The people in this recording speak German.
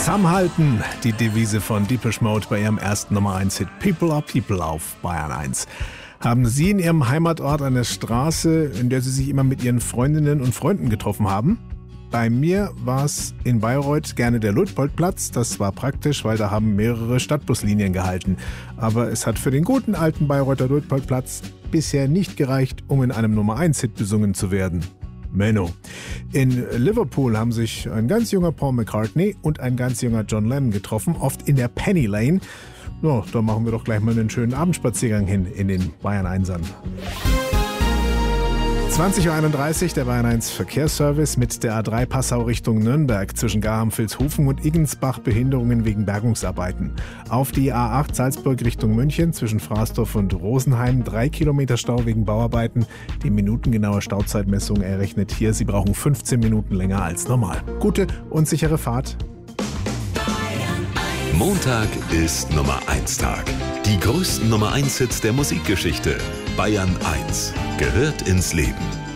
Zusammenhalten, die Devise von Depeche Mode bei ihrem ersten Nummer 1 Hit People are People auf Bayern 1. Haben Sie in Ihrem Heimatort eine Straße, in der Sie sich immer mit Ihren Freundinnen und Freunden getroffen haben? Bei mir war es in Bayreuth gerne der Luitpoldplatz. Das war praktisch, weil da haben mehrere Stadtbuslinien gehalten. Aber es hat für den guten alten Bayreuther Luitpoldplatz bisher nicht gereicht, um in einem Nummer 1 Hit besungen zu werden. Menno. In Liverpool haben sich ein ganz junger Paul McCartney und ein ganz junger John Lennon getroffen, oft in der Penny Lane. Ja, da machen wir doch gleich mal einen schönen Abendspaziergang hin in den Bayern 1ern. 20.31 Uhr, der Bayern 1 Verkehrsservice mit der A3 Passau Richtung Nürnberg zwischen Garham-Vilshofen und Iggensbach Behinderungen wegen Bergungsarbeiten. Auf die A8 Salzburg Richtung München zwischen Fraßdorf und Rosenheim 3 Kilometer Stau wegen Bauarbeiten. Die minutengenaue Stauzeitmessung errechnet hier, Sie brauchen 15 Minuten länger als normal. Gute und sichere Fahrt. Montag ist Nummer 1 Tag. Die größten Nummer 1 Hits der Musikgeschichte. Bayern 1 gehört ins Leben.